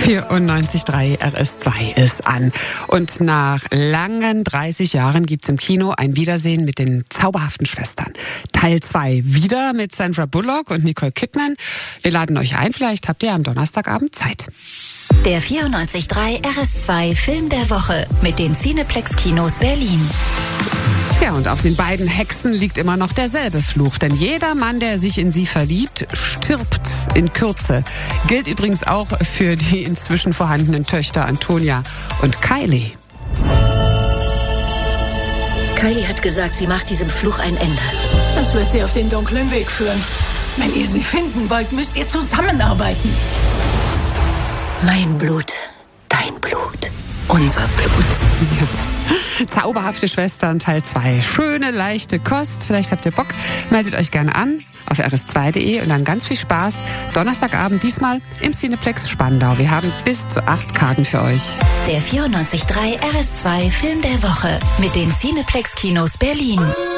94.3 RS2 ist an. Und nach langen 30 Jahren gibt's im Kino ein Wiedersehen mit den zauberhaften Schwestern. Teil 2. Wieder mit Sandra Bullock und Nicole Kidman. Wir laden euch ein, vielleicht habt ihr am Donnerstagabend Zeit. Der 94.3 RS2 Film der Woche mit den Cineplex-Kinos Berlin. Ja, und auf den beiden Hexen liegt immer noch derselbe Fluch. Denn jeder Mann, der sich in sie verliebt, stirbt in Kürze. Gilt übrigens auch für die inzwischen vorhandenen Töchter Antonia und Kylie. Kylie hat gesagt, sie macht diesem Fluch ein Ende. Das wird sie auf den dunklen Weg führen. Wenn ihr sie finden wollt, müsst ihr zusammenarbeiten. Mein Blut, dein Blut, unser Blut. Zauberhafte Schwestern Teil 2. Schöne, leichte Kost. Vielleicht habt ihr Bock. Meldet euch gerne an auf rs2.de und dann ganz viel Spaß. Donnerstagabend diesmal im Cineplex Spandau. Wir haben bis zu 8 Karten für euch. Der 94.3 RS2 Film der Woche mit den Cineplex-Kinos Berlin.